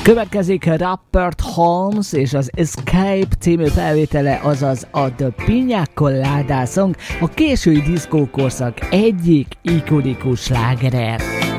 Következik Rupert Holmes és az Escape című felvétele, azaz a The Piña Colada Song, a késői diszkókorszak egyik ikonikus slágere.